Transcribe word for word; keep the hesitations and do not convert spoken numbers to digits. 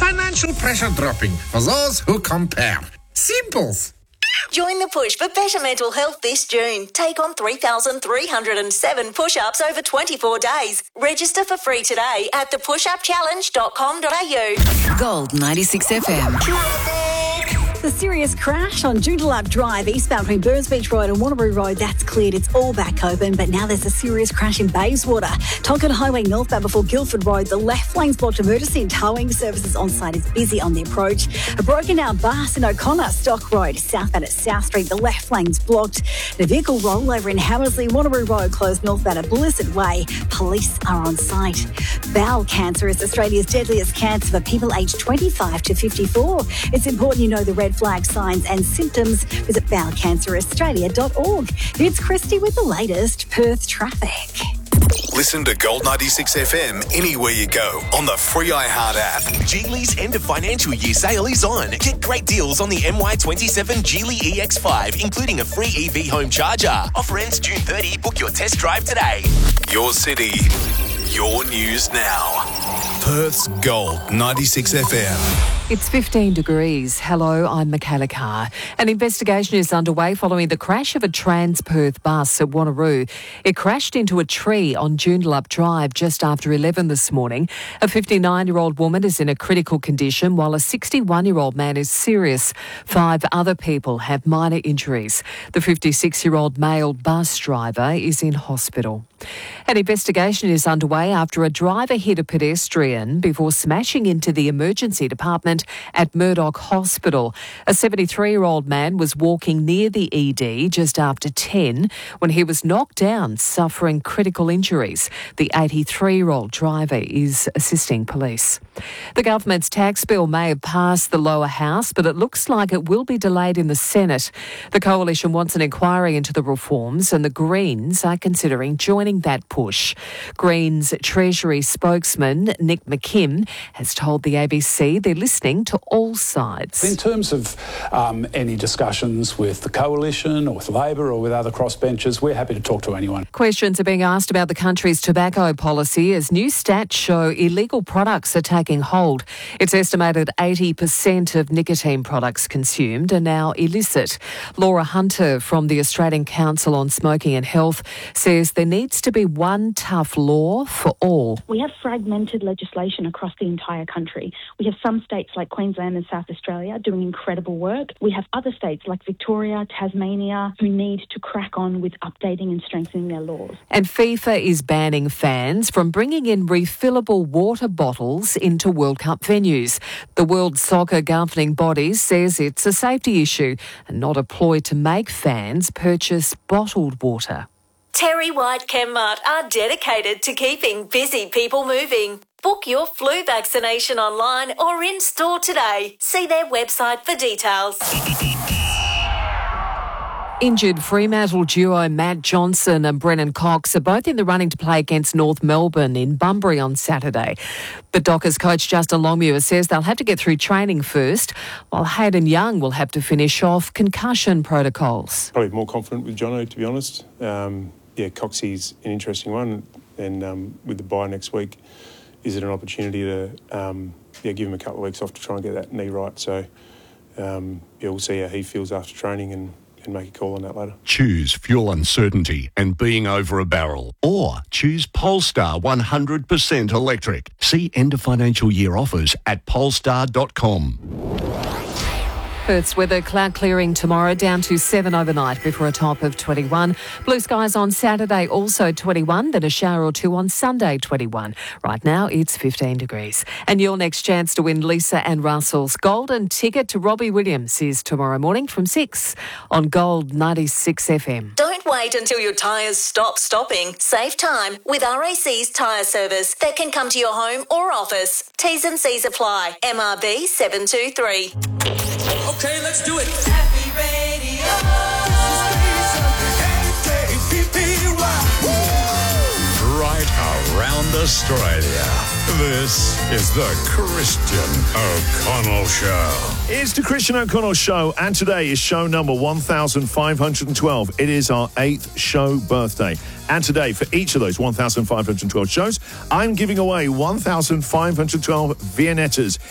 Financial pressure dropping for those who compare. Simples. Join the push for better mental health this June. Take on three thousand three hundred seven push-ups over twenty-four days. Register for free today at the push up challenge dot com dot a u. Gold ninety-six F M. The serious crash on Joondalup Drive, eastbound between Burns Beach Road and Wanneroo Road, that's cleared. It's all back open, but now there's a serious crash in Bayswater. Tonkin Highway northbound before Guildford Road, the left lane's blocked. Emergency and towing services on site is busy on the approach. A broken down bus in O'Connor, Stock Road, southbound at South Street, the left lane's blocked. The vehicle rollover in Hammersley, Wanneroo Road closed northbound at Blizzard Way. Police are on site. Bowel cancer is Australia's deadliest cancer for people aged twenty-five to fifty-four. It's important you know the red flag signs and symptoms. Visit bowel cancer australia dot org. It's Christy with the latest Perth traffic. Listen to Gold ninety-six F M anywhere you go on the free iHeart app. Geely's end of financial year sale is on. Get great deals on the M Y twenty-seven Geely E X five, including a free E V home charger. Offer ends June thirtieth. Book your test drive today. Your city, your news now. Perth's Gold ninety-six F M. It's fifteen degrees. Hello, I'm Michaela Carr. An investigation is underway following the crash of a Trans-Perth bus at Wanneroo. It crashed into a tree on Joondalup Drive just after eleven this morning. A fifty-nine-year-old woman is in a critical condition while a sixty-one-year-old man is serious. Five other people have minor injuries. The fifty-six-year-old male bus driver is in hospital. An investigation is underway after a driver hit a pedestrian before smashing into the emergency department at Murdoch Hospital. A seventy-three-year-old man was walking near the E D just after ten when he was knocked down, suffering critical injuries. The eighty-three-year-old driver is assisting police. The government's tax bill may have passed the lower house, but it looks like it will be delayed in the Senate. The coalition wants an inquiry into the reforms, and the Greens are considering joining that push. Greens Treasury spokesman Nick McKim has told the A B C they're listening to all sides. In terms of um, any discussions with the coalition or with Labor or with other crossbenchers, we're happy to talk to anyone. Questions are being asked about the country's tobacco policy as new stats show illegal products are taking hold. It's estimated eighty percent of nicotine products consumed are now illicit. Laura Hunter from the Australian Council on Smoking and Health says there needs to be one tough law for all. We have fragmented legislation across the entire country. We have some states like Queensland and South Australia doing incredible work. We have other states like Victoria, Tasmania, who need to crack on with updating and strengthening their laws. And FIFA is banning fans from bringing in refillable water bottles into World Cup venues. The World Soccer governing body says it's a safety issue and not a ploy to make fans purchase bottled water. Terry White Chemmart are dedicated to keeping busy people moving. Book your flu vaccination online or in store today. See their website for details. Injured Fremantle duo Matt Johnson and Brennan Cox are both in the running to play against North Melbourne in Bunbury on Saturday. But Dockers coach Justin Longmuir says they'll have to get through training first, while Hayden Young will have to finish off concussion protocols. Probably more confident with Jono, to be honest. Um, yeah, Coxie's an interesting one, and um, with the bye next week, is it an opportunity to um, yeah, give him a couple of weeks off to try and get that knee right? So um, yeah, we'll see how he feels after training and and make a call on that later. Choose fuel uncertainty and being over a barrel. Or choose Polestar one hundred percent electric. See end of financial year offers at polestar dot com. Perth's weather, cloud clearing tomorrow, down to seven overnight before a top of twenty-one. Blue skies on Saturday, also twenty-one, then a shower or two on Sunday, twenty-one. Right now, it's fifteen degrees. And your next chance to win Lisa and Russell's golden ticket to Robbie Williams is tomorrow morning from six on Gold ninety-six F M. Don't wait until your tyres stop stopping. Save time with R A C's tyre service that can come to your home or office. T's and C's apply. M R B seven two three. Okay, let's do it. Happy Radio. Right around Australia. This is the Christian O'Connell Show. It's the Christian O'Connell Show, and today is show number one thousand five hundred twelve. It is our eighth show birthday. And today, for each of those one thousand five hundred twelve shows, I'm giving away one thousand five hundred twelve Viennettas.